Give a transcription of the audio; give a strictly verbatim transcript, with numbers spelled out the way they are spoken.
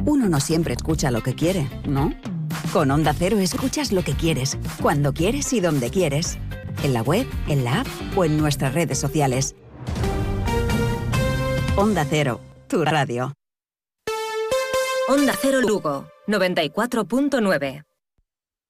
Uno no siempre escucha lo que quiere, ¿no? Con Onda Cero escuchas lo que quieres, cuando quieres y donde quieres. En la web, en la app o en nuestras redes sociales. Onda Cero, tu radio. Onda Cero Lugo, noventa y cuatro punto nueve.